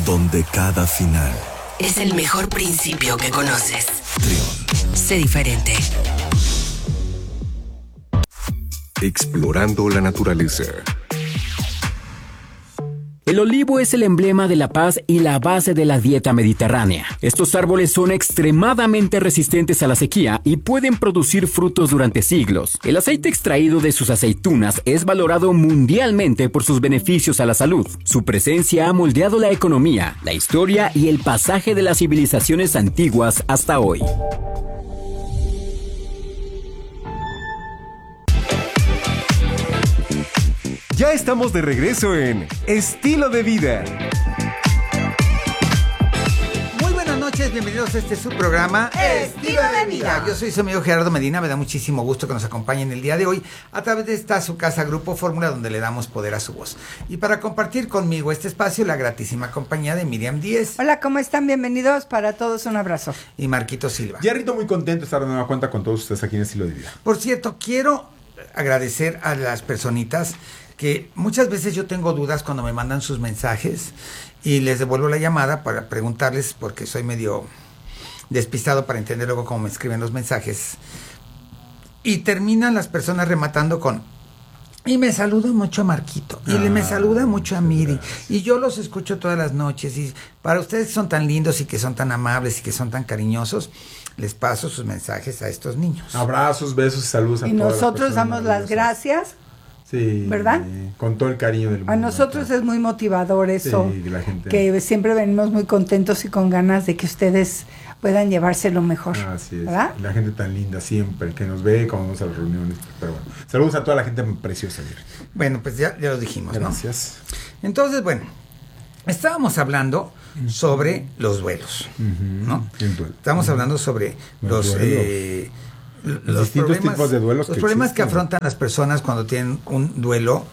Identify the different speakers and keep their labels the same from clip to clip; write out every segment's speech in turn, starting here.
Speaker 1: donde cada final
Speaker 2: es el mejor principio que conoces.
Speaker 1: Trión.
Speaker 2: Sé diferente.
Speaker 1: Explorando la naturaleza.
Speaker 3: El olivo es el emblema de la paz y la base de la dieta mediterránea. Estos árboles son extremadamente resistentes a la sequía y pueden producir frutos durante siglos. El aceite extraído de sus aceitunas es valorado mundialmente por sus beneficios a la salud. Su presencia ha moldeado la economía, la historia y el pasaje de las civilizaciones antiguas hasta hoy.
Speaker 4: Ya estamos de regreso en Estilo de Vida.
Speaker 5: Muy buenas noches, bienvenidos a este subprograma
Speaker 6: Estilo de Vida.
Speaker 5: Yo soy su amigo Gerardo Medina, me da muchísimo gusto que nos acompañen el día de hoy a través de esta su casa Grupo Fórmula, donde le damos poder a su voz. Y para compartir conmigo este espacio, la gratísima compañía de Miriam Díez.
Speaker 6: Hola, ¿cómo están? Bienvenidos, para todos un abrazo.
Speaker 5: Y Marquito Silva.
Speaker 7: Yarrito, muy contento de estar de nueva cuenta con todos ustedes aquí en Estilo de Vida.
Speaker 5: Por cierto, quiero agradecer a las personitas que muchas veces yo tengo dudas cuando me mandan sus mensajes y les devuelvo la llamada para preguntarles, porque soy medio despistado para entender luego cómo me escriben los mensajes, y terminan las personas rematando con: y me saluda mucho a Marquito, y me saluda mucho a Miri, y yo los escucho todas las noches, y para ustedes son tan lindos y que son tan amables y que son tan cariñosos, les paso sus mensajes a estos niños.
Speaker 7: Abrazos, besos y saludos a todas.
Speaker 6: Y nosotros damos las gracias.
Speaker 7: Sí,
Speaker 6: ¿verdad?
Speaker 7: Con todo el cariño del mundo.
Speaker 6: A nosotros es muy motivador eso,
Speaker 7: sí, la gente.
Speaker 6: Que siempre venimos muy contentos y con ganas de que ustedes puedan llevárselo mejor.
Speaker 7: Así es,
Speaker 6: ¿verdad?
Speaker 7: la gente tan linda siempre, que nos ve cuando vamos a las reuniones. Pero bueno, saludos a toda la gente preciosa.
Speaker 5: Bueno, pues ya lo dijimos,
Speaker 7: gracias.
Speaker 5: ¿No? Entonces, bueno, estábamos hablando sobre los duelos, ¿no? Estábamos hablando sobre los
Speaker 7: distintos tipos de duelos,
Speaker 5: los problemas que afrontan las personas cuando tienen un duelo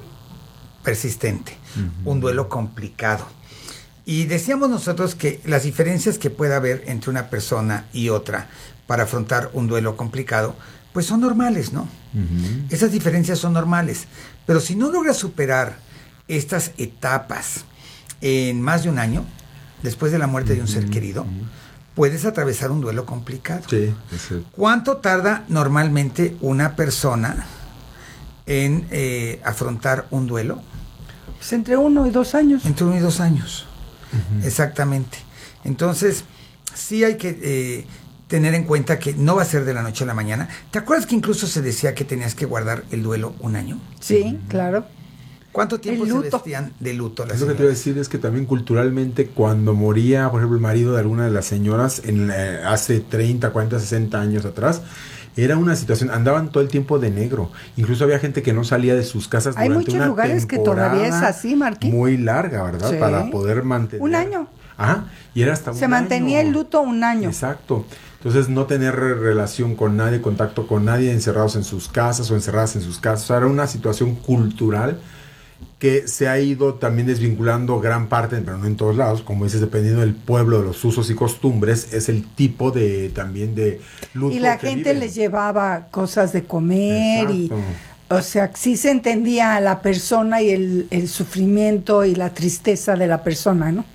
Speaker 5: persistente, un duelo complicado. Y decíamos nosotros que las diferencias que pueda haber entre una persona y otra para afrontar un duelo complicado, pues son normales, ¿no? Esas diferencias son normales. Pero si no logras superar estas etapas en más de un año, después de la muerte de un ser querido, puedes atravesar un duelo complicado.
Speaker 7: Sí, es cierto.
Speaker 5: ¿Cuánto tarda normalmente una persona en afrontar un duelo?
Speaker 6: Pues entre 1 y 2 años.
Speaker 5: Entre 1 y 2 años, exactamente. Entonces, sí hay que tener en cuenta que no va a ser de la noche a la mañana. ¿Te acuerdas que incluso se decía que tenías que guardar el duelo 1 año?
Speaker 6: Sí, claro.
Speaker 5: ¿Cuánto tiempo se vestían de luto las señoras?
Speaker 7: Lo que te voy a decir es que también culturalmente, cuando moría, por ejemplo, el marido de alguna de las señoras hace 30, 40, 60 años atrás, era una situación, andaban todo el tiempo de negro. Incluso había gente que no salía de sus casas durante una temporada.
Speaker 6: Hay muchos lugares que todavía es así, Marquín.
Speaker 7: Muy larga, ¿verdad?
Speaker 6: Sí.
Speaker 7: Para poder mantener.
Speaker 6: 1 año.
Speaker 7: Ajá, y era hasta
Speaker 6: Se mantenía el luto 1 año.
Speaker 7: Exacto. Entonces, no tener relación con nadie, contacto con nadie, encerrados en sus casas o encerradas en sus casas. O sea, era una situación cultural que se ha ido también desvinculando gran parte, pero no en todos lados, como dices, dependiendo del pueblo, de los usos y costumbres, es el tipo de también de luto.
Speaker 6: Y la gente les llevaba cosas de comer. Exacto. Y, o sea, sí se entendía a la persona y el sufrimiento y la tristeza de la persona, ¿no?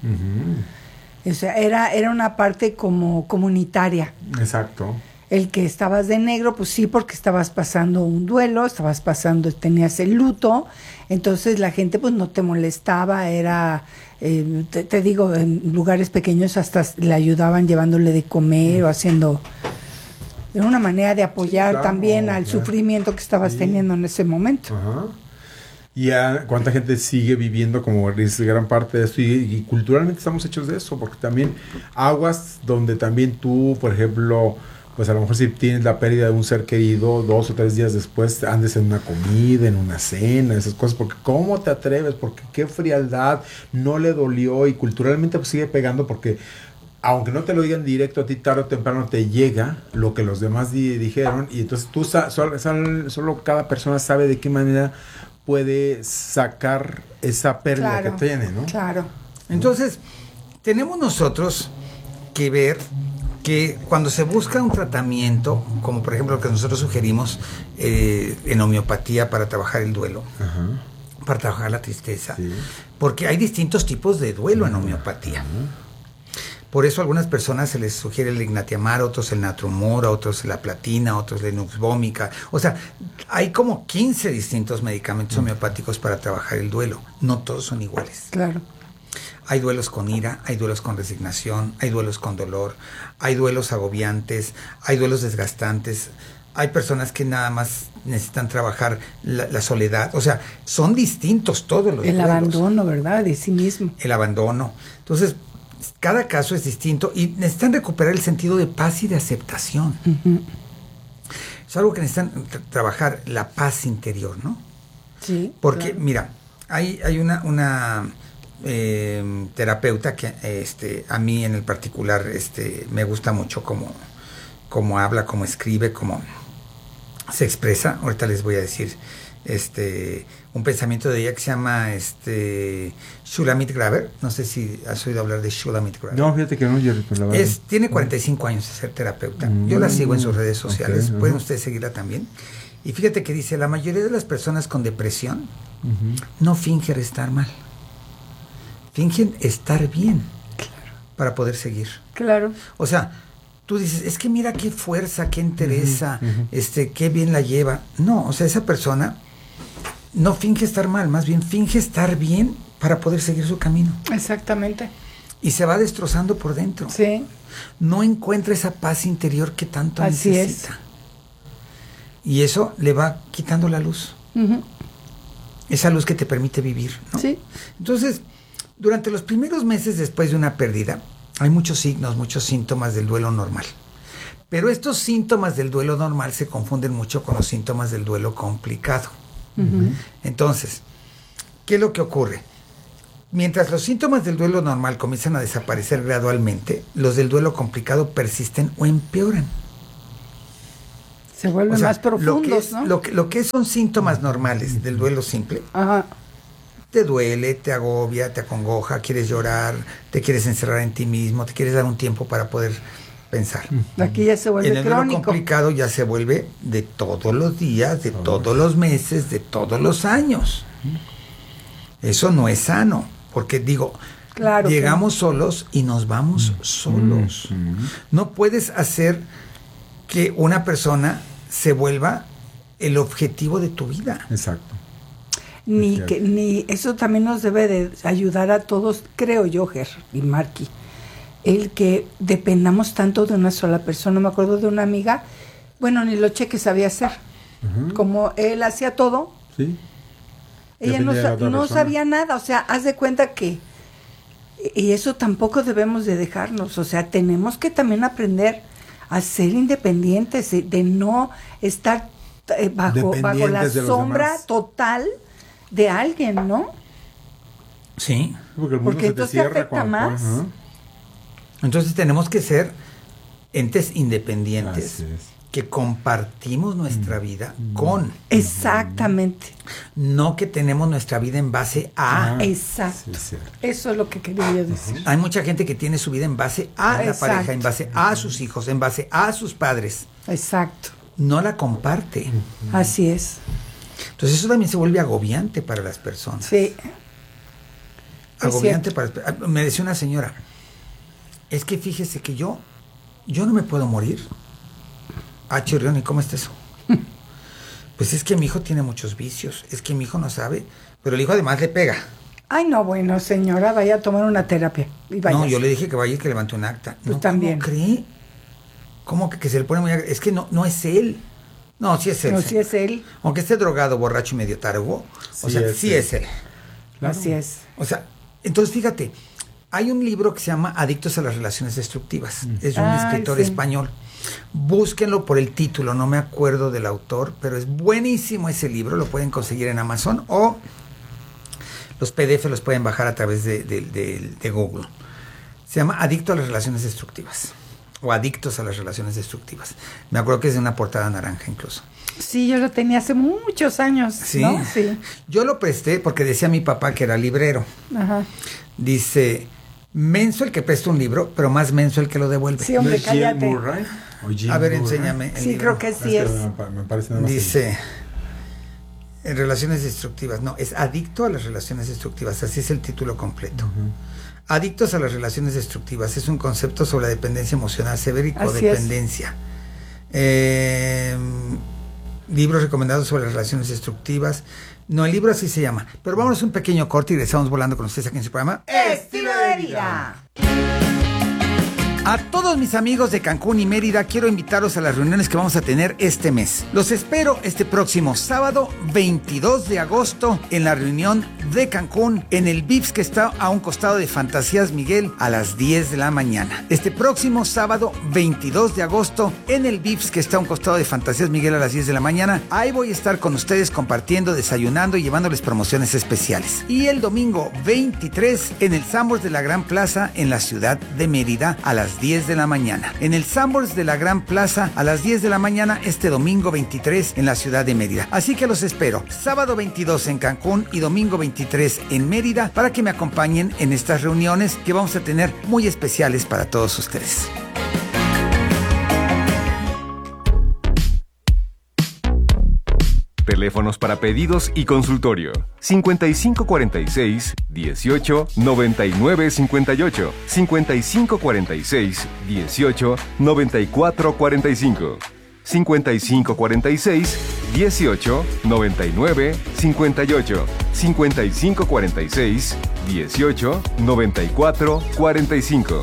Speaker 6: O sea, era una parte como comunitaria.
Speaker 7: Exacto.
Speaker 6: El que estabas de negro, pues sí, porque estabas pasando un duelo, tenías el luto, entonces la gente pues no te molestaba, era, te digo, en lugares pequeños hasta le ayudaban llevándole de comer o haciendo, era una manera de apoyar también al sufrimiento que estabas teniendo en ese momento.
Speaker 7: Ajá. Y cuánta gente sigue viviendo como es gran parte de esto y culturalmente estamos hechos de eso, porque también aguas donde también tú, por ejemplo, pues a lo mejor si tienes la pérdida de un ser querido, 2 o 3 días después andes en una comida, en una cena, esas cosas, porque ¿cómo te atreves? Porque qué frialdad, no le dolió, y culturalmente pues sigue pegando, porque aunque no te lo digan directo a ti, tarde o temprano te llega lo que los demás dijeron, y entonces tú solo cada persona sabe de qué manera puede sacar esa pérdida que tiene, ¿no?
Speaker 6: Claro.
Speaker 5: Entonces, tenemos nosotros que ver que cuando se busca un tratamiento, como por ejemplo lo que nosotros sugerimos en homeopatía para trabajar el duelo, para trabajar la tristeza.
Speaker 7: Sí.
Speaker 5: Porque hay distintos tipos de duelo en homeopatía. Por eso a algunas personas se les sugiere el ignatiamar, a otros el natrumor, a otros la platina, a otros la nux vomica. O sea, hay como 15 distintos medicamentos homeopáticos para trabajar el duelo. No todos son iguales.
Speaker 6: Claro.
Speaker 5: Hay duelos con ira, hay duelos con resignación, hay duelos con dolor, hay duelos agobiantes, hay duelos desgastantes. Hay personas que nada más necesitan trabajar la soledad. O sea, son distintos todos los
Speaker 6: El
Speaker 5: duelos.
Speaker 6: abandono, ¿verdad? De sí mismo.
Speaker 5: El abandono. Entonces, cada caso es distinto y necesitan recuperar el sentido de paz y de aceptación. Es algo que necesitan trabajar, la paz interior, ¿no?
Speaker 6: Sí.
Speaker 5: Porque,
Speaker 6: claro.
Speaker 5: mira, hay una terapeuta que a mí en el particular me gusta mucho cómo habla, cómo escribe, cómo se expresa. Ahorita les voy a decir un pensamiento de ella que se llama Shulamit Graber. No sé si has oído hablar de Shulamit Graber.
Speaker 7: No, fíjate que no, Jerry, pues la verdad.
Speaker 5: Tiene 45 años de ser terapeuta. Yo la sigo en sus redes sociales.
Speaker 7: Ok,
Speaker 5: Pueden ustedes seguirla también. Y fíjate que dice, la mayoría de las personas con depresión no fingen estar mal. Fingen estar bien para poder seguir.
Speaker 6: Claro.
Speaker 5: O sea, tú dices, es que mira qué fuerza, qué entereza, qué bien la lleva. No, o sea, esa persona no finge estar mal, más bien finge estar bien para poder seguir su camino.
Speaker 6: Exactamente.
Speaker 5: Y se va destrozando por dentro.
Speaker 6: Sí.
Speaker 5: No encuentra esa paz interior que tanto
Speaker 6: Así
Speaker 5: necesita. Y eso le va quitando la luz. Esa luz que te permite vivir, ¿no?
Speaker 6: Sí.
Speaker 5: Entonces, durante los primeros meses después de una pérdida, hay muchos signos, muchos síntomas del duelo normal. Pero estos síntomas del duelo normal se confunden mucho con los síntomas del duelo complicado. Entonces, ¿qué es lo que ocurre? Mientras los síntomas del duelo normal comienzan a desaparecer gradualmente, los del duelo complicado persisten o empeoran.
Speaker 6: Se vuelven más profundos, ¿no?
Speaker 5: Lo que son síntomas normales del duelo simple,
Speaker 6: Ajá.
Speaker 5: te duele, te agobia, te acongoja, quieres llorar, te quieres encerrar en ti mismo, te quieres dar un tiempo para poder pensar.
Speaker 6: Aquí ya se vuelve
Speaker 5: En el duelo
Speaker 6: crónico.
Speaker 5: complicado ya se vuelve de todos los días, de todos los meses, de todos los años. Eso no es sano, porque digo,
Speaker 6: Claro,
Speaker 5: llegamos solos y nos vamos solos. No puedes hacer que una persona se vuelva el objetivo de tu vida.
Speaker 7: Exacto.
Speaker 6: Ni eso también nos debe de ayudar a todos, creo yo, Ger y Marky, el que dependamos tanto de una sola persona. Me acuerdo de una amiga, bueno, ni los cheques sabía hacer. Como él hacía todo,
Speaker 7: Sí.
Speaker 6: ella
Speaker 7: Dependía de la otra
Speaker 6: no
Speaker 7: persona.
Speaker 6: sabía nada. O sea, haz de cuenta que, y eso tampoco debemos de dejarnos. O sea, tenemos que también aprender a ser independientes, de no estar bajo la
Speaker 7: Dependientes de los
Speaker 6: sombra
Speaker 7: demás.
Speaker 6: total de alguien, ¿no?
Speaker 5: Sí.
Speaker 7: Porque el mundo
Speaker 6: Porque
Speaker 7: se te
Speaker 6: entonces
Speaker 7: cierra
Speaker 6: afecta
Speaker 7: cuando-
Speaker 6: más.
Speaker 7: Ajá.
Speaker 5: Entonces tenemos que ser entes independientes
Speaker 7: Así es.
Speaker 5: que compartimos nuestra vida con,
Speaker 6: Exactamente.
Speaker 5: no que tenemos nuestra vida en base a.
Speaker 6: Exacto.
Speaker 7: Sí, cierto.
Speaker 6: Eso es lo que quería yo decir.
Speaker 5: Hay mucha gente que tiene su vida en base a la
Speaker 6: Exacto.
Speaker 5: pareja, en base a sus hijos, en base a sus padres.
Speaker 6: Exacto.
Speaker 5: No la comparte.
Speaker 6: Así es.
Speaker 5: Entonces eso también se vuelve agobiante para las personas.
Speaker 6: Sí.
Speaker 5: Agobiante para... Me decía una señora, es que fíjese que yo no me puedo morir. Ah, Chirrión, ¿y cómo está eso? Pues es que mi hijo tiene muchos vicios, es que mi hijo no sabe, pero el hijo además le pega.
Speaker 6: Ay, no, bueno, señora, vaya a tomar una terapia. Y vaya.
Speaker 5: No, yo le dije que vaya y que levante un acta.
Speaker 6: Pues
Speaker 5: No,
Speaker 6: también.
Speaker 5: ¿cómo cree? ¿Cómo que se le pone muy... Es que no es él. No, sí es él.
Speaker 6: No,
Speaker 5: señor.
Speaker 6: sí es él.
Speaker 5: Aunque esté drogado, borracho y medio tarugo, o
Speaker 7: Sí
Speaker 5: sea,
Speaker 7: es
Speaker 5: sí
Speaker 7: él.
Speaker 5: es él.
Speaker 6: Así es.
Speaker 5: O sea, entonces fíjate, hay un libro que se llama Adictos a las Relaciones Destructivas. Es de un
Speaker 6: Ay,
Speaker 5: escritor
Speaker 6: sí.
Speaker 5: español. Búsquenlo por el título, no me acuerdo del autor, pero es buenísimo ese libro, lo pueden conseguir en Amazon o los PDF los pueden bajar a través de Google. Se llama Adicto a las Relaciones Destructivas o Adictos a las Relaciones Destructivas. Me acuerdo que es de una portada naranja incluso.
Speaker 6: Sí, yo lo tenía hace muchos años.
Speaker 5: Sí.
Speaker 6: ¿No? Sí.
Speaker 5: Yo lo presté porque decía mi papá que era librero.
Speaker 6: Ajá.
Speaker 5: Dice, menso el que presta un libro, pero más menso el que lo devuelve.
Speaker 6: Sí, hombre,
Speaker 7: ¿No es Jim
Speaker 6: cállate.
Speaker 7: Murray? ¿O Jim
Speaker 5: A ver,
Speaker 7: Murray?
Speaker 5: enséñame el
Speaker 6: Sí,
Speaker 5: libro.
Speaker 6: creo que sí
Speaker 7: que
Speaker 6: es.
Speaker 7: me parece nada más
Speaker 5: Dice, En relaciones destructivas, no, es adicto a las relaciones destructivas, así es el título completo. Adictos a las relaciones destructivas, es un concepto sobre la dependencia emocional severa y codependencia. Libros recomendados sobre las relaciones destructivas. No, el libro así se llama. Pero vámonos un pequeño corte y regresamos volando con ustedes aquí en su programa
Speaker 6: Estilo de Vida.
Speaker 5: A todos mis amigos de Cancún y Mérida, quiero invitarlos a las reuniones que vamos a tener este mes. Los espero este próximo sábado 22 de agosto en la reunión de Cancún en el Vips que está a un costado de Fantasías Miguel a las 10 de la mañana. Este próximo sábado 22 de agosto en el Vips que está a un costado de Fantasías Miguel a las 10 de la mañana. Ahí voy a estar con ustedes compartiendo, desayunando y llevándoles promociones especiales. Y el domingo 23 en el Sanborns de la Gran Plaza en la ciudad de Mérida a las 10 de la mañana. En el Sanborns de la Gran Plaza a las 10 de la mañana este domingo 23 en la ciudad de Mérida. Así que los espero sábado 22 en Cancún y domingo 23 en Mérida para que me acompañen en estas reuniones que vamos a tener muy especiales para todos ustedes.
Speaker 4: Teléfonos para pedidos y consultorio: 5546-18-9958, 5546-18-9445, 5546-18-9958, 5546-18-9445.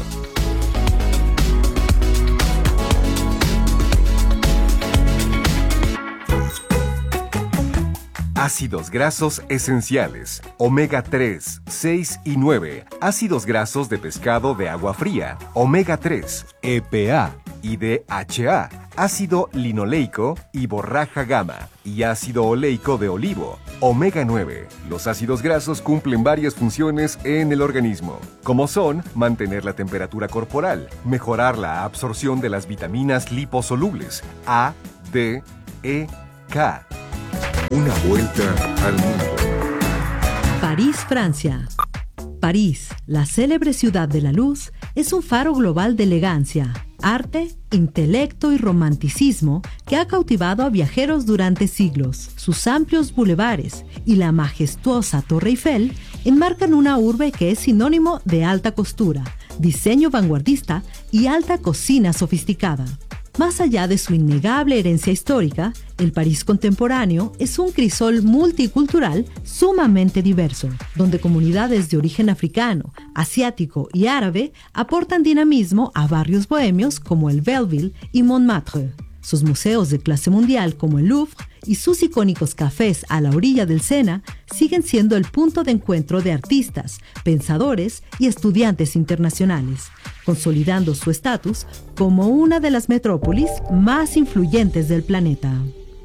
Speaker 4: Ácidos grasos esenciales, omega 3, 6 y 9, ácidos grasos de pescado de agua fría, omega 3, EPA y DHA, ácido linoleico y borraja gamma, y ácido oleico de olivo, omega 9. Los ácidos grasos cumplen varias funciones en el organismo, como son mantener la temperatura corporal, mejorar la absorción de las vitaminas liposolubles A, D, E, K.
Speaker 1: Una vuelta al mundo.
Speaker 8: París, Francia. París, la célebre ciudad de la luz, es un faro global de elegancia, arte, intelecto y romanticismo que ha cautivado a viajeros durante siglos. Sus amplios bulevares y la majestuosa Torre Eiffel enmarcan una urbe que es sinónimo de alta costura, diseño vanguardista y alta cocina sofisticada. Más allá de su innegable herencia histórica, el París contemporáneo es un crisol multicultural sumamente diverso, donde comunidades de origen africano, asiático y árabe aportan dinamismo a barrios bohemios como el Belleville y Montmartre. Sus museos de clase mundial como el Louvre y sus icónicos cafés a la orilla del Sena siguen siendo el punto de encuentro de artistas, pensadores y estudiantes internacionales, consolidando su estatus como una de las metrópolis más influyentes del planeta.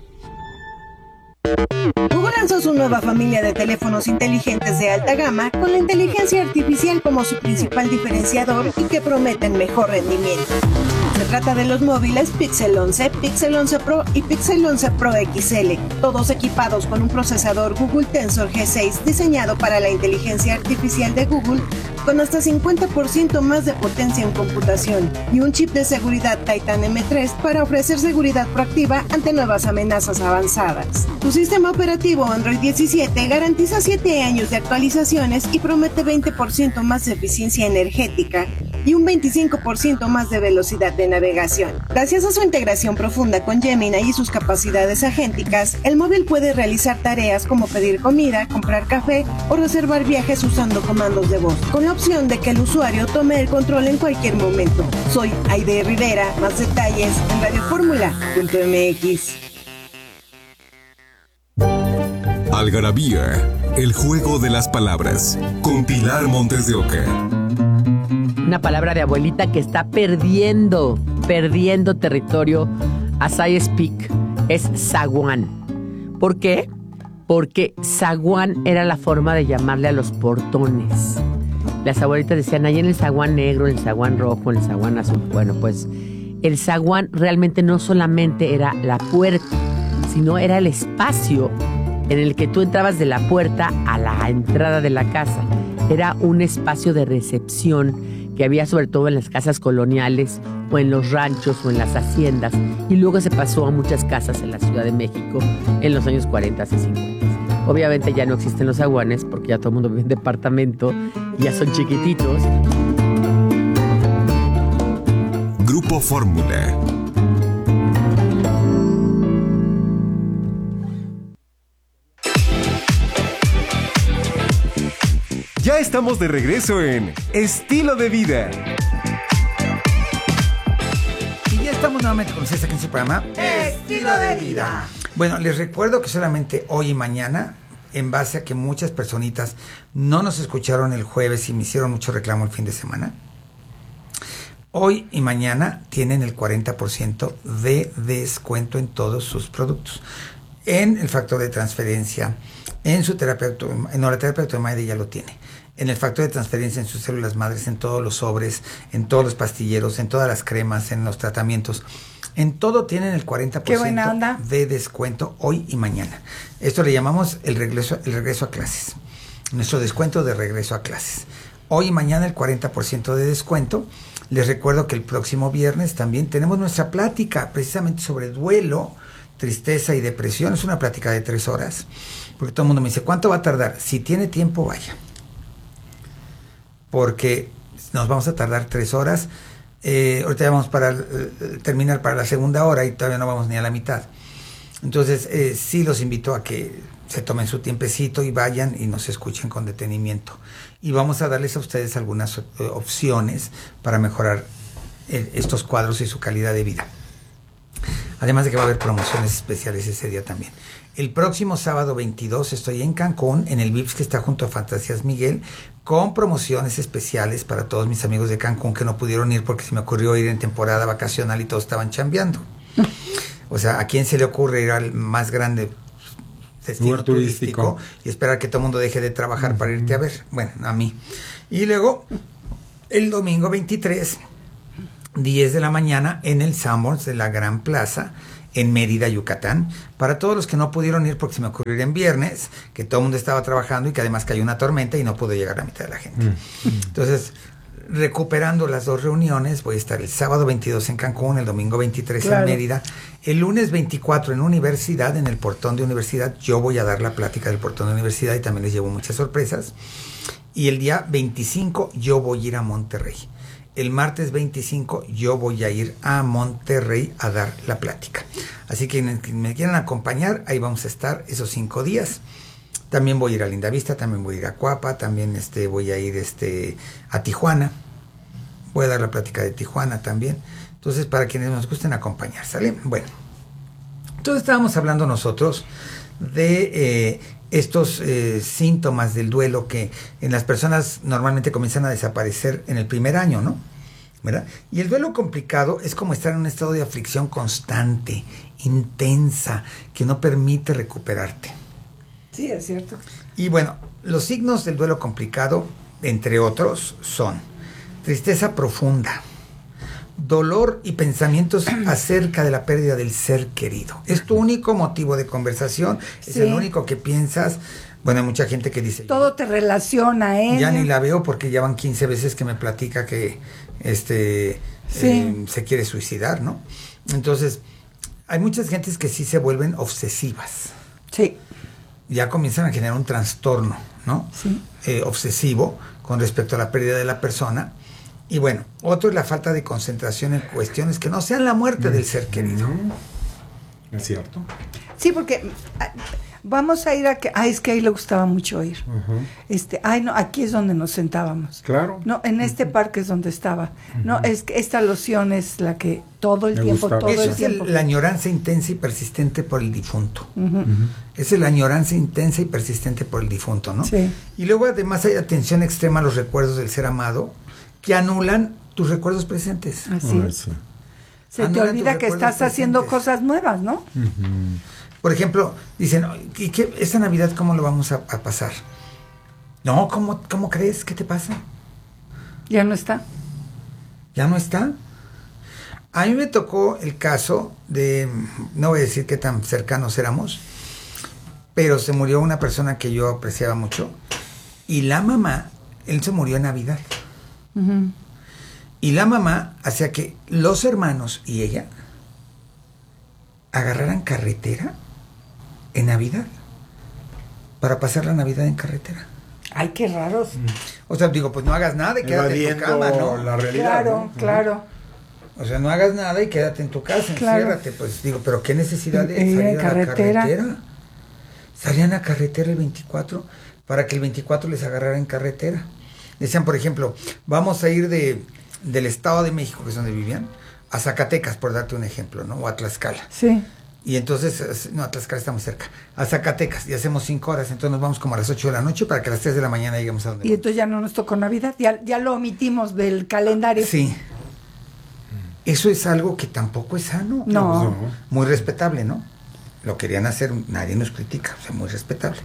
Speaker 9: Google lanzó su nueva familia de teléfonos inteligentes de alta gama con la inteligencia artificial como su principal diferenciador y que prometen mejor rendimiento. Se trata de los móviles Pixel 11, Pixel 11 Pro y Pixel 11 Pro XL, todos equipados con un procesador Google Tensor G6 diseñado para la inteligencia artificial de Google con hasta 50% más de potencia en computación y un chip de seguridad Titan M3 para ofrecer seguridad proactiva ante nuevas amenazas avanzadas. Su sistema operativo Android 17 garantiza 7 años de actualizaciones y promete 20% más de eficiencia energética y un 25% más de velocidad de navegación. Gracias a su integración profunda con Gemini y sus capacidades agénticas, el móvil puede realizar tareas como pedir comida, comprar café o reservar viajes usando comandos de voz, con la opción de que el usuario tome el control en cualquier momento. Soy Aide Rivera, más detalles en radioformula.mx.
Speaker 1: Algarabía, el juego de las palabras, con Pilar Montes de Oca.
Speaker 10: Una palabra de abuelita que está perdiendo territorio as I speak, es zaguán. ¿Por qué? Porque zaguán era la forma de llamarle a los portones. Las abuelitas decían, ahí en el zaguán negro, en el zaguán rojo, en el zaguán azul. Bueno, pues el zaguán realmente no solamente era la puerta, sino era el espacio en el que tú entrabas de la puerta a la entrada de la casa. Era un espacio de recepción que había sobre todo en las casas coloniales o en los ranchos o en las haciendas, y luego se pasó a muchas casas en la Ciudad de México en los años 40 y 50. Obviamente ya no existen los zaguanes porque ya todo el mundo vive en departamento y ya son chiquititos.
Speaker 1: Grupo Fórmula.
Speaker 4: Ya estamos de regreso en Estilo de Vida.
Speaker 5: Y ya estamos nuevamente con ustedes aquí en su programa
Speaker 6: Estilo de Vida.
Speaker 5: Bueno, les recuerdo que solamente hoy y mañana, en base a que muchas personitas no nos escucharon el jueves y me hicieron mucho reclamo el fin de semana, hoy y mañana tienen el 40% de descuento en todos sus productos. En el factor de transferencia, en su terapeuta, no, la terapeuta de Maide ya lo tiene. En el factor de transferencia, en sus células madres, en todos los sobres, en todos los pastilleros, en todas las cremas, en los tratamientos. En todo tienen el 40% de descuento hoy y mañana. Esto le llamamos el regreso a clases. Nuestro descuento de regreso a clases. Hoy y mañana el 40% de descuento. Les recuerdo que el próximo viernes también tenemos nuestra plática precisamente sobre duelo, tristeza y depresión. Es una plática de 3 horas. Porque todo el mundo me dice, ¿cuánto va a tardar? Si tiene tiempo, vaya. Porque nos vamos a tardar 3 horas. Ahorita ya vamos para terminar para la segunda hora y todavía no vamos ni a la mitad. Entonces, sí los invito a que se tomen su tiempecito y vayan y nos escuchen con detenimiento. Y vamos a darles a ustedes algunas opciones para mejorar estos cuadros y su calidad de vida. Además de que va a haber promociones especiales ese día también. El próximo sábado 22 estoy en Cancún, en el Vips que está junto a Fantasías Miguel, con promociones especiales para todos mis amigos de Cancún que no pudieron ir porque se me ocurrió ir en temporada vacacional y todos estaban chambeando. O sea, ¿a quién se le ocurre ir al más grande destino turístico y esperar que todo el mundo deje de trabajar para irte a ver? Bueno, a mí. Y luego, el domingo 23, 10 de la mañana, en el Sanborns de la Gran Plaza, en Mérida, Yucatán, para todos los que no pudieron ir porque se me ocurrió ir en viernes, que todo el mundo estaba trabajando y que además cayó una tormenta y no pudo llegar la mitad de la gente. Entonces, recuperando las 2 reuniones, voy a estar el sábado 22 en Cancún, el domingo 23 en Mérida, el lunes 24 en Universidad, en el portón de Universidad. Yo voy a dar la plática del portón de Universidad y también les llevo muchas sorpresas. Y el día 25 yo voy a ir a Monterrey. El martes 25 yo voy a ir a Monterrey a dar la plática. Así que me quieran acompañar, ahí vamos a estar esos 5 días. También voy a ir a Lindavista, también voy a ir a Cuapa, también voy a ir a Tijuana. Voy a dar la plática de Tijuana también. Entonces, para quienes nos gusten acompañar, ¿sale? Bueno, entonces estábamos hablando nosotros de estos síntomas del duelo que en las personas normalmente comienzan a desaparecer en el primer año, ¿no? ¿Verdad? Y el duelo complicado es como estar en un estado de aflicción constante, intensa, que no permite recuperarte.
Speaker 6: Sí, es cierto.
Speaker 5: Y bueno, los signos del duelo complicado, entre otros, son tristeza profunda, dolor y pensamientos acerca de la pérdida del ser querido. Es tu único motivo de conversación, es el único que piensas. Bueno, hay mucha gente que dice...
Speaker 6: Todo te relaciona a ella.
Speaker 5: Ya ni la veo porque ya van 15 veces que me platica que se quiere suicidar, ¿no? Entonces, hay muchas gentes que sí se vuelven obsesivas.
Speaker 6: Sí.
Speaker 5: Ya comienzan a generar un trastorno, ¿no?
Speaker 6: Sí.
Speaker 5: Obsesivo con respecto a la pérdida de la persona. Y bueno, otro es la falta de concentración en cuestiones que no sean la muerte del ser querido.
Speaker 7: ¿Es cierto?
Speaker 6: Sí, porque vamos a ir a que... es que ahí le gustaba mucho ir. No, aquí es donde nos sentábamos.
Speaker 7: Claro.
Speaker 6: No, en este parque es donde estaba. No, es que esta loción es la que todo el tiempo, todo
Speaker 5: Eso
Speaker 6: el
Speaker 5: es
Speaker 6: tiempo.
Speaker 5: la añoranza intensa y persistente por el difunto. Esa es la añoranza intensa y persistente por el difunto, ¿no?
Speaker 6: Sí.
Speaker 5: Y luego además hay atención extrema a los recuerdos del ser amado que anulan tus recuerdos presentes.
Speaker 6: Así es.
Speaker 7: Sí.
Speaker 6: Se te olvida que estás haciendo cosas nuevas, ¿no?
Speaker 5: Por ejemplo, dicen, ¿y qué, esta Navidad cómo lo vamos a pasar? No, ¿cómo crees? ¿Qué te pasa?
Speaker 6: Ya no está.
Speaker 5: ¿Ya no está? A mí me tocó el caso de, no voy a decir qué tan cercanos éramos, pero se murió una persona que yo apreciaba mucho, y la mamá, él se murió en Navidad. Y la mamá hacía que los hermanos y ella agarraran carretera en Navidad para pasar la Navidad en carretera.
Speaker 6: Ay, qué raros.
Speaker 5: O sea, digo, pues no hagas nada y quédate en tu cama, ¿no?
Speaker 7: la realidad,
Speaker 6: Claro,
Speaker 7: ¿no?
Speaker 6: claro.
Speaker 5: O sea, no hagas nada y quédate en tu casa,
Speaker 6: Claro.
Speaker 5: enciérrate. Pues digo, pero qué necesidad de
Speaker 6: Ir
Speaker 5: salir
Speaker 6: en
Speaker 5: a la
Speaker 6: carretera.
Speaker 5: carretera. Salían a carretera el 24 para que el 24 les agarrara en carretera. Decían, por ejemplo, vamos a ir del Estado de México, que es donde vivían, a Zacatecas, por darte un ejemplo, ¿no? O a Tlaxcala.
Speaker 6: Sí.
Speaker 5: Y entonces, no, a Tlaxcala está muy cerca, a Zacatecas, y hacemos 5 horas, entonces nos vamos como a las 8 de la noche para que a las 3 de la mañana lleguemos a donde
Speaker 6: Y entonces ya no nos tocó Navidad, ya lo omitimos del calendario.
Speaker 5: Sí. Eso es algo que tampoco es sano.
Speaker 6: No.
Speaker 5: Muy respetable, ¿no? Lo querían hacer, nadie nos critica, o sea, muy respetable.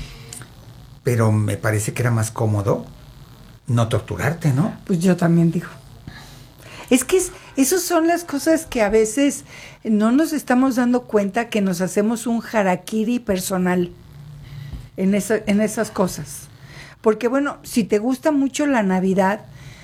Speaker 5: Pero me parece que era más cómodo no torturarte, ¿no?
Speaker 6: Pues yo también digo. Es que esas son las cosas que a veces no nos estamos dando cuenta que nos hacemos un harakiri personal en esas cosas. Porque bueno, si te gusta mucho la Navidad,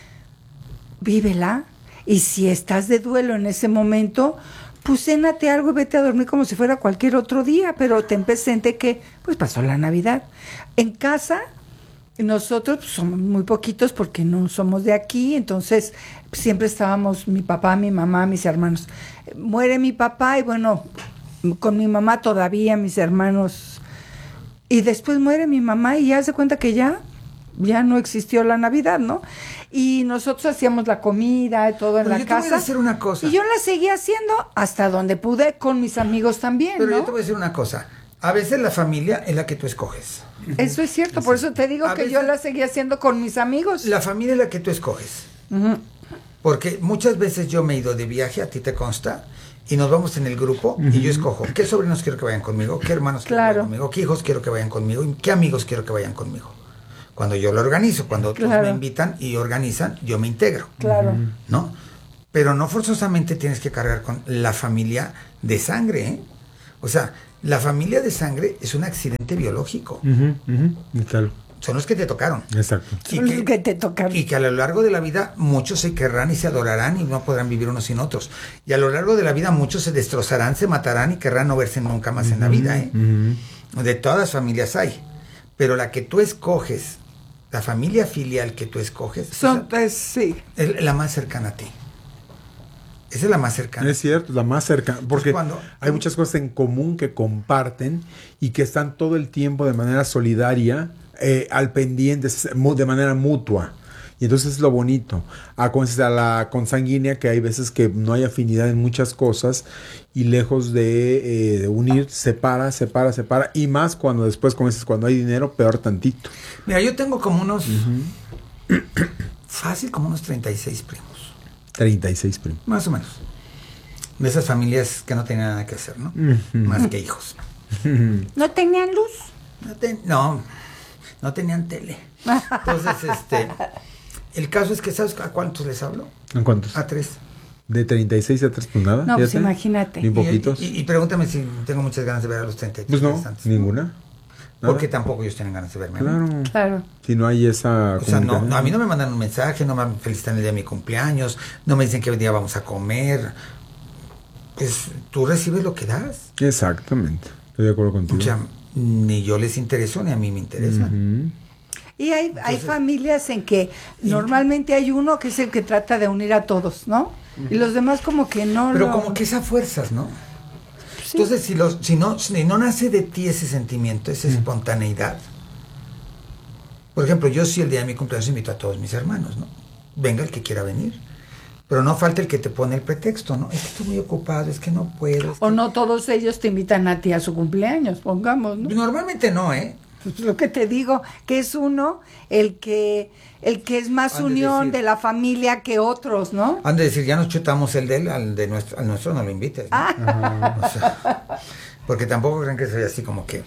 Speaker 6: vívela. Y si estás de duelo en ese momento, pues cénate algo y vete a dormir como si fuera cualquier otro día, pero ten presente que pues pasó la Navidad. En casa, nosotros pues, somos muy poquitos porque no somos de aquí, entonces siempre estábamos mi papá, mi mamá, mis hermanos. Muere mi papá y bueno, con mi mamá todavía, mis hermanos. Y después muere mi mamá y ya se cuenta que ya no existió la Navidad, ¿no? Y nosotros hacíamos la comida y todo en la
Speaker 5: yo
Speaker 6: casa.
Speaker 5: te voy a decir una cosa.
Speaker 6: Y yo la seguía haciendo hasta donde pude con mis amigos también,
Speaker 5: Pero
Speaker 6: ¿no?
Speaker 5: yo te voy a decir una cosa. A veces la familia es la que tú escoges.
Speaker 6: Eso es cierto, por eso te digo
Speaker 5: A
Speaker 6: que
Speaker 5: veces-
Speaker 6: yo la seguía haciendo con mis amigos.
Speaker 5: La familia es la que tú escoges. Porque muchas veces yo me he ido de viaje, a ti te consta, y nos vamos en el grupo y yo escojo qué sobrinos quiero que vayan conmigo, qué hermanos quiero que
Speaker 6: Claro.
Speaker 5: vayan conmigo, qué hijos quiero que vayan conmigo y qué amigos quiero que vayan conmigo. Cuando yo lo organizo, cuando otros
Speaker 6: Claro.
Speaker 5: me invitan y organizan, yo me integro,
Speaker 6: Claro.
Speaker 5: ¿no? Pero no forzosamente tienes que cargar con la familia de sangre, ¿eh? O sea, la familia de sangre es un accidente biológico.
Speaker 7: Claro.
Speaker 5: Son los que te tocaron.
Speaker 7: Exacto.
Speaker 6: Son los que te tocaron.
Speaker 5: Y que a lo largo de la vida muchos se querrán y se adorarán y no podrán vivir unos sin otros. Y a lo largo de la vida muchos se destrozarán, se matarán y querrán no verse nunca más en la vida, ¿eh? De todas las familias hay. Pero la que tú escoges, la familia filial que tú escoges,
Speaker 6: Son, pues, sí.
Speaker 5: es la más cercana a ti. Esa es la más cercana.
Speaker 7: Es cierto, la más cercana, porque
Speaker 5: cuando-
Speaker 7: hay muchas cosas en común que comparten y que están todo el tiempo de manera solidaria, al pendiente, de manera mutua. Y entonces es lo bonito. A la consanguínea, que hay veces que no hay afinidad en muchas cosas y lejos de unir, separa. Y más cuando después, como dices, cuando hay dinero, peor tantito.
Speaker 5: Mira, yo tengo como unos... fácil, como unos 36 primos.
Speaker 7: 36 primos.
Speaker 5: Más o menos. De esas familias que no tenían nada que hacer, ¿no? Más que hijos.
Speaker 6: ¿No tenían luz?
Speaker 5: No tenían tele. Entonces, el caso es que, ¿sabes a cuántos les hablo?
Speaker 7: ¿En cuántos?
Speaker 5: A 3.
Speaker 7: ¿De 36 a 3? Pues nada.
Speaker 6: No, pues
Speaker 7: fíjate.
Speaker 6: imagínate.
Speaker 7: Bien poquitos.
Speaker 5: Y pregúntame si tengo muchas ganas de ver a los 33
Speaker 7: Pues no,
Speaker 5: restantes.
Speaker 7: ninguna. Nada.
Speaker 5: Porque tampoco ellos tienen ganas de verme.
Speaker 7: Claro.
Speaker 6: Claro.
Speaker 7: Si no hay esa...
Speaker 5: O sea, no,
Speaker 7: comunicación.
Speaker 5: a mí no me mandan un mensaje, no me felicitan el día de mi cumpleaños, no me dicen qué día vamos a comer. Pues tú recibes lo que das.
Speaker 7: Exactamente. Estoy de acuerdo contigo.
Speaker 5: O sea, ni yo les intereso ni a mí me interesa.
Speaker 6: Y hay familias en que normalmente hay uno que es el que trata de unir a todos, ¿no? Y los demás como que no
Speaker 5: Pero
Speaker 6: lo...
Speaker 5: como que es a fuerzas, ¿no?
Speaker 6: Sí.
Speaker 5: Entonces, si no nace de ti ese sentimiento, esa espontaneidad. Por ejemplo, yo sí el día de mi cumpleaños invito a todos mis hermanos, ¿no? Venga el que quiera venir. Pero no falta el que te pone el pretexto, ¿no? Es que estoy muy ocupado, es que no puedo.
Speaker 6: O no todos ellos te invitan a ti a su cumpleaños, pongamos, ¿no?
Speaker 5: Normalmente no, ¿eh?
Speaker 6: Pues lo que te digo, que es uno el que es más
Speaker 5: Han de
Speaker 6: unión
Speaker 5: decir.
Speaker 6: de la familia que otros, ¿no?
Speaker 5: Han de decir, ya nos chutamos el de él, al nuestro no lo invites, ¿no? O sea, porque tampoco creen que soy así como que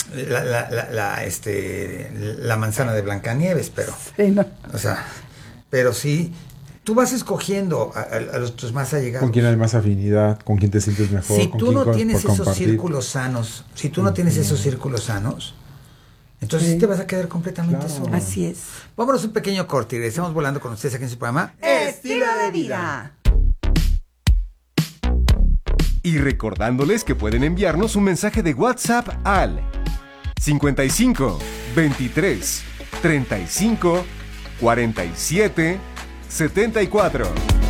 Speaker 5: la manzana de Blancanieves, pero...
Speaker 6: Sí, no.
Speaker 5: O sea, pero sí, tú vas escogiendo a tus más allegados.
Speaker 7: Con quién hay más afinidad, con quién te sientes mejor.
Speaker 5: Si
Speaker 7: con
Speaker 5: tú
Speaker 7: quién
Speaker 5: no
Speaker 7: por
Speaker 5: tienes esos
Speaker 7: compartir.
Speaker 5: círculos sanos, entonces sí te vas a quedar completamente
Speaker 7: Claro.
Speaker 5: solo.
Speaker 6: Así es.
Speaker 5: Vámonos un pequeño corte y regresamos volando con ustedes aquí en su programa.
Speaker 6: Estilo de vida.
Speaker 4: Y recordándoles que pueden enviarnos un mensaje de WhatsApp al 55 23 35 47 74.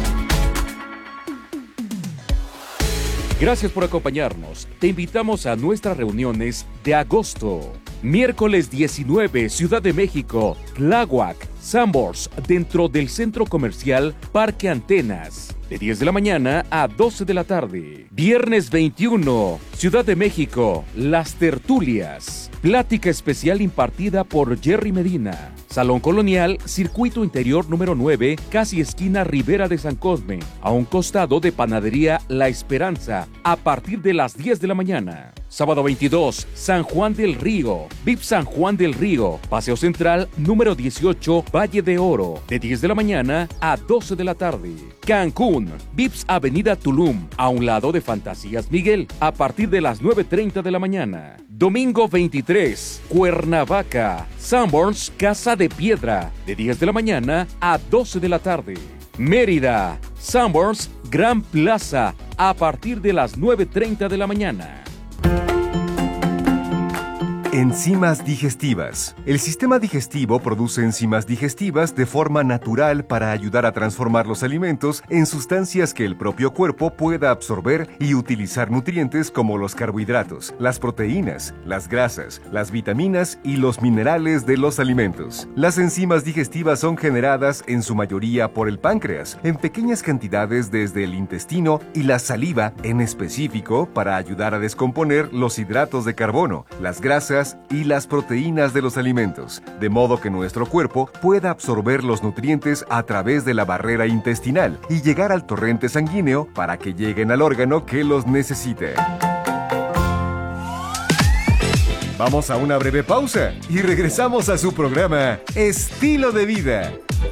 Speaker 11: Gracias por acompañarnos. Te invitamos a nuestras reuniones de agosto. Miércoles 19, Ciudad de México, Tláhuac, Sanborns, dentro del Centro Comercial Parque Antenas, de 10 de la mañana a 12 de la tarde. Viernes 21, Ciudad de México, Las Tertulias. Plática especial impartida por Jerry Medina. Salón Colonial, Circuito Interior número 9, casi esquina Ribera de San Cosme, a un costado de Panadería La Esperanza, a partir de las 10 de la mañana. Sábado 22, San Juan del Río, VIP San Juan del Río, Paseo Central número 18, Valle de Oro, de 10 de la mañana a 12 de la tarde. Cancún, VIPS Avenida Tulum, a un lado de Fantasías Miguel, a partir de las 9:30 de la mañana. Domingo 23, Cuernavaca, Sanborns, Casa de Piedra, de 10 de la mañana a 12 de la tarde. Mérida, Sanborns, Gran Plaza, a partir de las 9:30 de la mañana.
Speaker 4: Enzimas digestivas. El sistema digestivo produce enzimas digestivas de forma natural para ayudar a transformar los alimentos en sustancias que el propio cuerpo pueda absorber y utilizar nutrientes como los carbohidratos, las proteínas, las grasas, las vitaminas y los minerales de los alimentos. Las enzimas digestivas son generadas en su mayoría por el páncreas, en pequeñas cantidades desde el intestino y la saliva en específico para ayudar a descomponer los hidratos de carbono, las grasas y las proteínas de los alimentos, de modo que nuestro cuerpo pueda absorber los nutrientes a través de la barrera intestinal y llegar al torrente sanguíneo para que lleguen al órgano que los necesite. Vamos a una breve pausa y regresamos a su programa Estilo de Vida.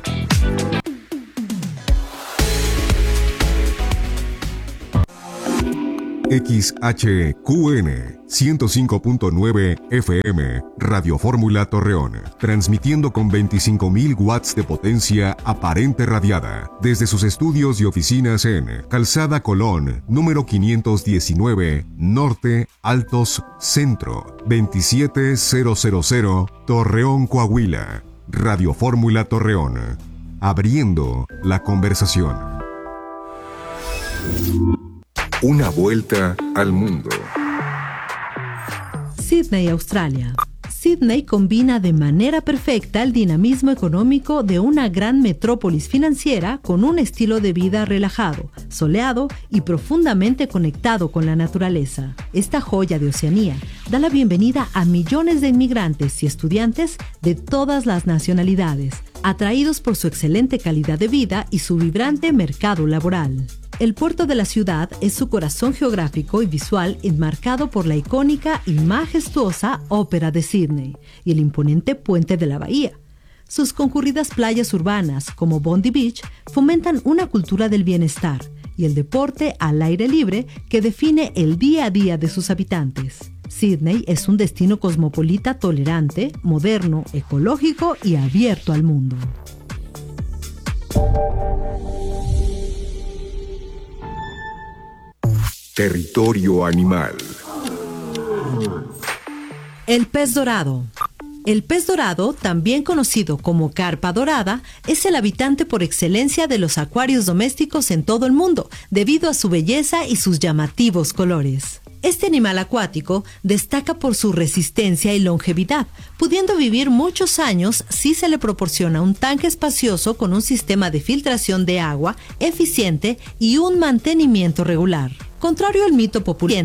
Speaker 1: XHQN 105.9 FM, Radio Fórmula Torreón, transmitiendo con 25.000 watts de potencia aparente radiada, desde sus estudios y oficinas en Calzada Colón, número 519, Norte, Altos, Centro, 27000, Torreón, Coahuila. Radio Fórmula Torreón, abriendo la conversación.
Speaker 4: Una vuelta al mundo.
Speaker 8: Sídney, Australia. Sídney combina de manera perfecta el dinamismo económico de una gran metrópolis financiera con un estilo de vida relajado, soleado y profundamente conectado con la naturaleza. Esta joya de Oceanía da la bienvenida a millones de inmigrantes y estudiantes de todas las nacionalidades, atraídos por su excelente calidad de vida y su vibrante mercado laboral. El puerto de la ciudad es su corazón geográfico y visual enmarcado por la icónica y majestuosa Ópera de Sídney y el imponente puente de la bahía. Sus concurridas playas urbanas, como Bondi Beach, fomentan una cultura del bienestar y el deporte al aire libre que define el día a día de sus habitantes. Sídney es un destino cosmopolita tolerante, moderno, ecológico y abierto al mundo.
Speaker 1: Territorio animal.
Speaker 8: El pez dorado. El pez dorado, también conocido como carpa dorada, es el habitante por excelencia de los acuarios domésticos en todo el mundo, debido a su belleza y sus llamativos colores. Este animal acuático destaca por su resistencia y longevidad, pudiendo vivir muchos años si se le proporciona un tanque espacioso con un sistema de filtración de agua eficiente y un mantenimiento regular. Contrario al mito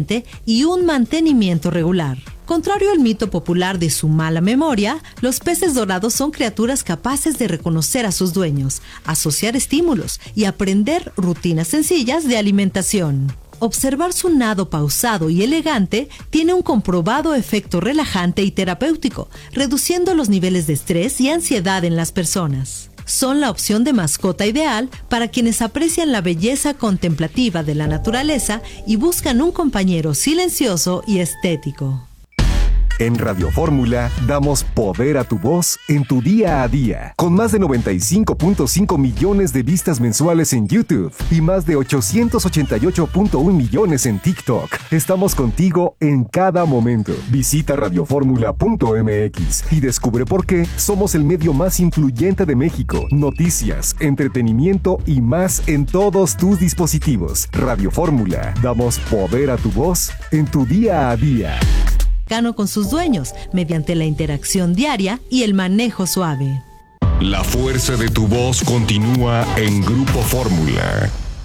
Speaker 8: popular de su mala memoria, los peces dorados son criaturas capaces de reconocer a sus dueños, asociar estímulos y aprender rutinas sencillas de alimentación. Observar su nado pausado y elegante tiene un comprobado efecto relajante y terapéutico, reduciendo los niveles de estrés y ansiedad en las personas. Son la opción de mascota ideal para quienes aprecian la belleza contemplativa de la naturaleza y buscan un compañero silencioso y estético.
Speaker 4: En Radio Fórmula damos poder a tu voz en tu día a día. Con más de 95.5 millones de vistas mensuales en YouTube y más de 888.1 millones en TikTok. Estamos contigo en cada momento. Visita radioformula.mx y descubre por qué somos el medio más influyente de México. Noticias, entretenimiento y más en todos tus dispositivos. Radio Fórmula. Damos poder a tu voz en tu día a día.
Speaker 8: Con sus dueños, mediante la interacción diaria y el manejo suave.
Speaker 1: La fuerza de tu voz continúa en Grupo Fórmula.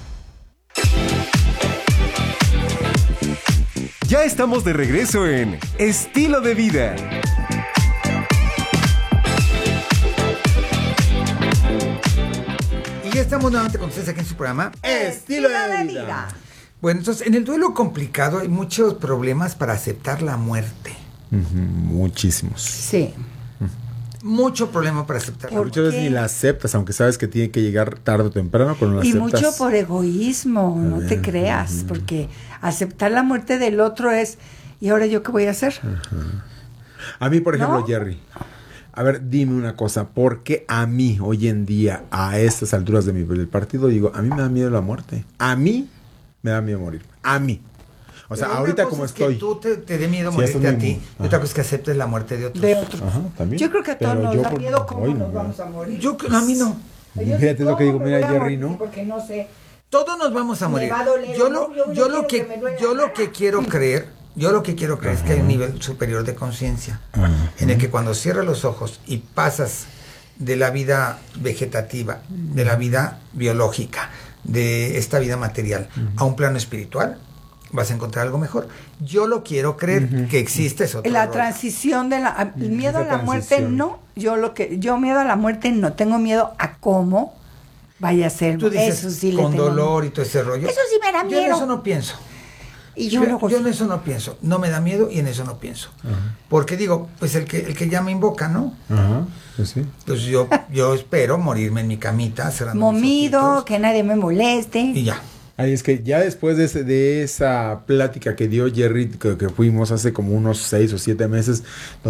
Speaker 4: Ya estamos de regreso en Estilo de Vida.
Speaker 5: Y ya estamos nuevamente con ustedes aquí en su programa
Speaker 6: Estilo de Vida.
Speaker 5: Bueno, entonces en el duelo complicado hay muchos problemas para aceptar la muerte.
Speaker 7: Muchísimos.
Speaker 6: Sí.
Speaker 5: Mucho problema para aceptar la muerte.
Speaker 7: Muchas veces ni la aceptas, aunque sabes que tiene que llegar tarde o temprano, pero no la
Speaker 6: Y
Speaker 7: aceptas.
Speaker 6: mucho por egoísmo, no te creas, porque aceptar la muerte del otro es, ¿y ahora yo qué voy a hacer?
Speaker 7: A mí, por ejemplo,
Speaker 6: ¿No?
Speaker 7: Jerry, a ver, dime una cosa, ¿por qué a mí, hoy en día, a estas alturas del partido, digo, a mí me da miedo la muerte? A mí me da miedo morir. A mí. O sea,
Speaker 5: Pero
Speaker 7: ahorita
Speaker 5: una cosa
Speaker 7: como
Speaker 5: es
Speaker 7: estoy.
Speaker 5: que tú te dé miedo
Speaker 7: Sí,
Speaker 5: morirte
Speaker 7: esto
Speaker 5: a
Speaker 7: es
Speaker 5: ti.
Speaker 7: muy-
Speaker 5: Y otra cosa es que aceptes la muerte de otros.
Speaker 6: De otro.
Speaker 7: Ajá, también.
Speaker 6: Yo creo que a todos
Speaker 7: Pero
Speaker 6: nos
Speaker 7: yo
Speaker 6: da
Speaker 7: por-
Speaker 6: miedo cómo
Speaker 7: hoy
Speaker 6: nos
Speaker 7: no.
Speaker 6: vamos a morir.
Speaker 5: A mí no.
Speaker 7: Fíjate lo que digo, mira, Jerry, ¿no?
Speaker 6: Porque no sé.
Speaker 5: Todos nos vamos a
Speaker 6: Me
Speaker 5: morir.
Speaker 6: va a doler,
Speaker 5: Yo
Speaker 6: no,
Speaker 5: lo,
Speaker 6: yo
Speaker 5: yo
Speaker 6: no
Speaker 5: lo
Speaker 6: quiero
Speaker 5: que,
Speaker 6: que me duela
Speaker 5: yo lo
Speaker 6: nada.
Speaker 5: que quiero creer, es que hay un nivel superior de conciencia en el que cuando cierras los ojos y pasas de la vida vegetativa, de la vida biológica, de esta vida material a un plano espiritual, vas a encontrar algo mejor. Yo lo quiero creer que existe eso.
Speaker 6: La transición de el miedo a la muerte
Speaker 7: transición.
Speaker 6: no, yo miedo a la muerte no, tengo miedo a cómo vaya a ser.
Speaker 5: Tú dices
Speaker 6: Eso sí le
Speaker 5: con
Speaker 6: tengo
Speaker 5: dolor y todo ese rollo.
Speaker 6: Eso sí me da
Speaker 5: Yo en
Speaker 6: miedo.
Speaker 5: eso no pienso.
Speaker 6: Y yo luego
Speaker 5: Yo
Speaker 6: sí.
Speaker 5: en eso no pienso. No me da miedo y en eso no pienso. Porque digo, pues el que ya me invoca, ¿no?
Speaker 7: Ajá, pues sí.
Speaker 5: Pues yo espero morirme en mi camita, cerrando mis
Speaker 6: momido,
Speaker 5: ojitos,
Speaker 6: que nadie me moleste.
Speaker 5: y ya.
Speaker 7: Ahí es que ya después de esa plática que dio Jerry, que fuimos hace como unos 6 o 7 meses,